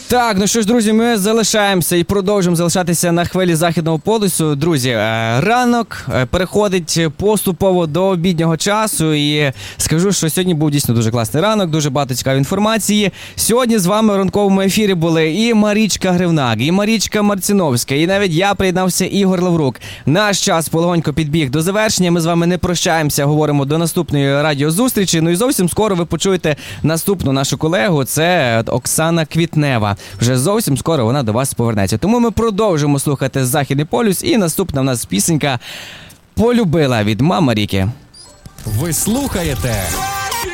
Так, ну що ж, друзі, ми залишаємося і продовжуємо залишатися на хвилі Західного полюсу. Друзі, ранок переходить поступово до обіднього часу і скажу, що сьогодні був дійсно дуже класний ранок, дуже багато цікавої інформації. Сьогодні з вами в ранковому ефірі були і Марічка Гривнак, і Марічка Марціновська, і навіть я приєднався, Ігор Лаврук. Наш час полегонько підбіг до завершення, ми з вами не прощаємося, говоримо до наступної радіозустрічі. Ну і зовсім скоро ви почуєте наступну нашу колегу, це Оксана Квітнева. Вже зовсім скоро вона до вас повернеться. Тому ми продовжимо слухати Західний полюс, і наступна в нас пісенька «Полюбила» від Мама Ріки. Ви слухаєте